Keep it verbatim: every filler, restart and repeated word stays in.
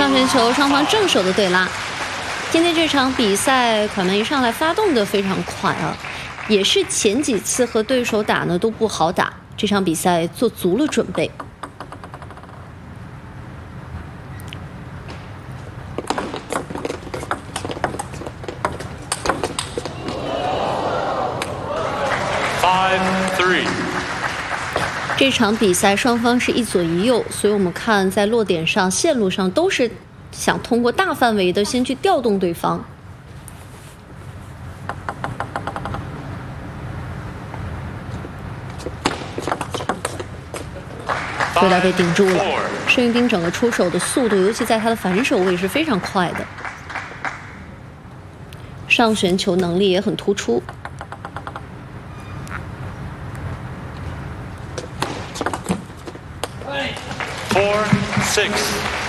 上旋球，双方正手的对拉。今天这场比赛，款们一上来发动的非常快啊，也是前几次和对手打呢都不好打，这场比赛做足了准备。 这场比赛双方是一左一右，所以我们看在落点上、线路上都是想通过大范围的先去调动对方。对打被顶住了，申玉彬整个出手的速度，尤其在他的反手位是非常快的，上旋球能力也很突出。 Four, six.